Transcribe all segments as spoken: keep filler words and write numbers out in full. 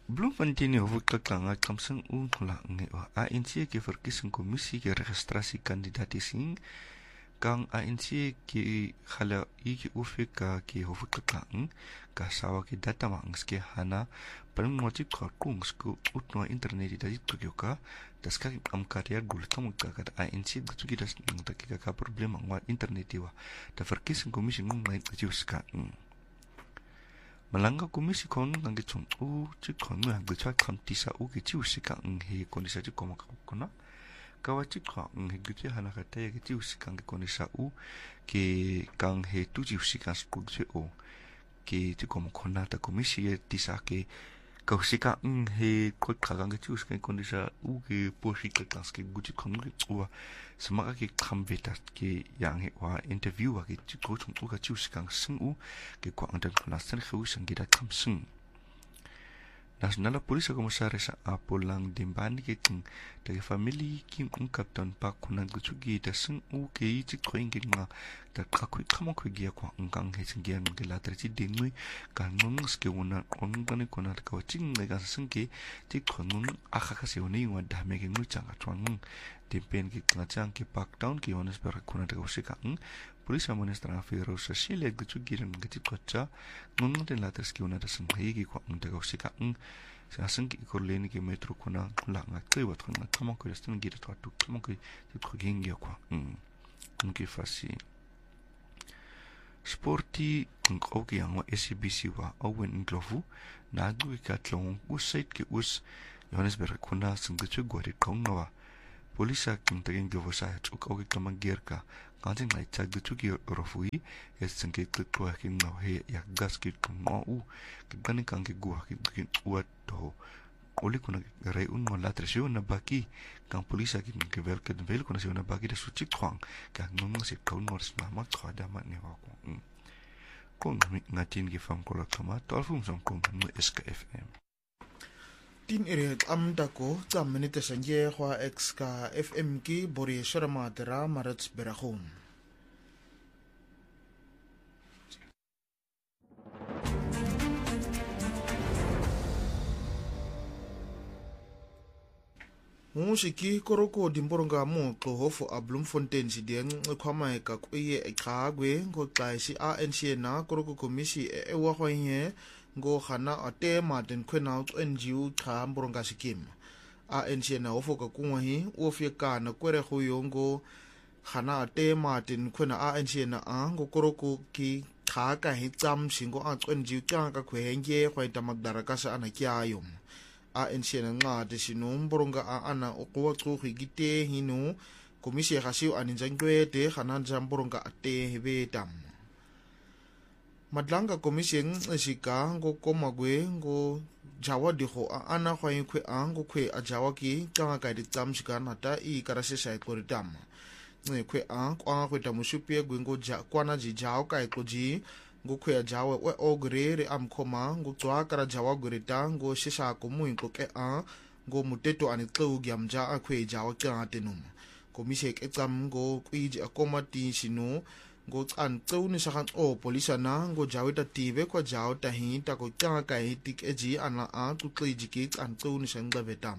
Bloemfontein hoofdkakanga kamsang ungla ngewa A N C ke verkiesingskommissie ke registrasiekandidaat sing kang A N C ke khala iki ufika ke hoofdkakang ka sawa ke data mangske hana paling ngoti ka kungsku utno internet da itugyoka das ka am karya gultam ka ka A N C gutugi das ngta ka problema ngwa internet wa da verkiesingskommissie ngai tjuska Malanga komisi kon nang gitsung u chikon nang gitswa kantisa u gitsi usika nghe konisa chikoma kakona kawa chikwa nghe gitsi hanakata ya gitsi usika nghe konisa u ke kang he tuji usika skugse o ke chikoma kona ta komisi ya tisa ke ka usika nghe kwa kakang gitsi usika konisa u ke posika kanske gutsi konu gitsua semaka ke kambeta ke yang he wa interview wa ke chiko chung u ka chi usika sing u ke kwa andan kona sen khu sang gida kam sing Nasional Polisi Komisaris Apolang Dimbani ke ting dari family kim un kapten pa kunan gutugi da sing u ke chi khoing ke nga da ka khu khamo khu gia kwa ngkang he sing gia ke la tri dingui ka nung ske una on kan kona ka ching ne ga sing ke ti khonun akha ka se oni wa da me ke ngu chang atwang Dimpen ke klachang ke park down ke ones ber kuna da usika Polisi Ministra Fero Cecilia gutugi ran gati kocha nung den la tri una da sing he ke kwa da usika sa sing ki korleni ke metro kuna la nga kwe wat nga kama ko restan gira to atu kama ko ti ko gengi kwa mm ngi fasi sporti ng oki ang S B C wa Owen Glovu na gu ka tlong usait ke us Johannesburg kuna sing de chugori kongwa polisa king tegen glovo sa chuk oki kama gerka kanjing lai cha de chugi rofui es sing ke kwa king no he yak gas ki ngo u ke gani kang ke gua ki wat to oli kuna rei un mo la tresio na baki kang polisa ki ke vel ke vel kuna se na baki de suchi kwang ka ngong se kaun mo sma ma twa da ma ne wa ko kon ngatin ki fam ko la kama tolfum som kom no S K F M tin ere am dako tsam minute sanje khwa X ka F M ki bori sharama tera marats berakhum Musiki koroko dimporonga mo hofo a Bloemfontein si dieng khwama ka kwiye ekhagwe ngo xaisi A N C na koroko komisi e wa khwanye ngo khana ate Martin khwena twenjiu kha mporonga sikim A N C na hofo ka kungwa hi ofika na kwere khuyo ngo khana ate Martin khwena A N C na a ngo koroko ki kha ka hi tsam singo a twenjiu ka ka khwenge khwaita magdara ka sa ana kyayo A N C na nga de sinum boronga a ana okwa tsuhi gite hinu komisi khasiu aninjangwe de khana jamboronga ate hebetam madlanga komisi ngisika ngo komagwe ngo jawa diho a ana khwayi khwe ango khwe a jawa ki kanga ka ditsamshika nata i karase sai koritam ngi khwe a kwa khwe tamusupie gwengo ja kwana ji jaw kai koji ngo khwe jawa we ogre re am khoma ngo tswa kara jawa gurita ngo shisha ko mu ko ke a ngo muteto ani tlu gyamja a khwe jawa ka tenum komisi ke tsam ngo kwiji akomati sinu ngo tsan tsuni sa kan o polisa na ngo jawita tibe ko jaw ta hi ta ko ka ka hitik eji ana a tu kliji ki tsan tsuni sa nglavetam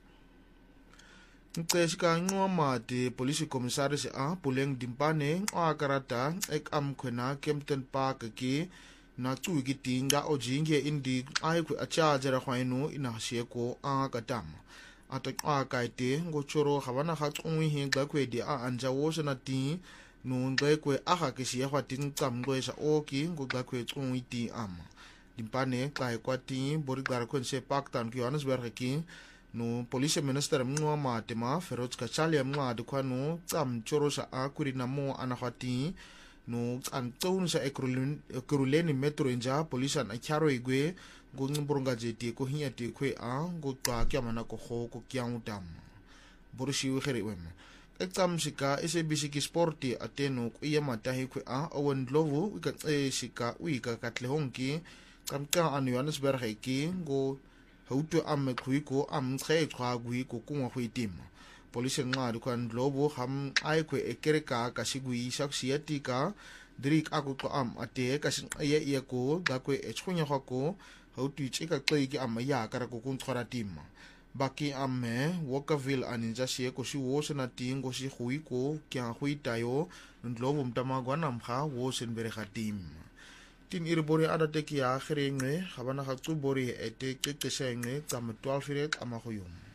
Ntseshika ngoma de polisi komisaris a puleng dimpane a karata ek am khwena Kempton Park ki na tu ki tinga o jinge indi ai khu acha jara khwainu ina sie ko a katam atak a kaite ngo choro khawana kha tsungwi hi ga khwe di a anja wo sana ti nu ngai kwe a kha ki sie khwa tin tsam ngwe sa o ki ngo ga khwe tsungwi ti am dimpane kai kwa ti bori gar khwen se Park tan ki Johannesburg ki no police minister mwa matema Feroz Kachalia mwa de kwano tsam choro sa akuri na mo anakhati no an tson sa ekruleni metro inja police an akyaro igwe go ngimboronga jeti ko hinya ti kwe a go twa kyamana ko kho ko kyautam boroshi we khere wem eksam sika S A B C ki sporti ateno ku yamata hi kwe a Owen Glovu ka e sika wi ka katle honki kamka anu Johannesburg ki go Hautu am kuiko am tre kwa gui ko kuma kwitim polisi nga dukan globo ham ai kwe ekereka kasigui saksiatika drik aku ko am ate kasin ye ye ko ga kwe echunya ko ga o tuitse ka xeki ama ya ka ra ko kun tshwara tima baki amme Walkerville aninja sieko si wo se na tingo si huiko kya huitayo ndlobo mtamagwa namkha wo se nbere khatim tin iribori adate ki ya khrenge gabana ga tsubori ete qeqeshenge tsa twelve ret amagoyom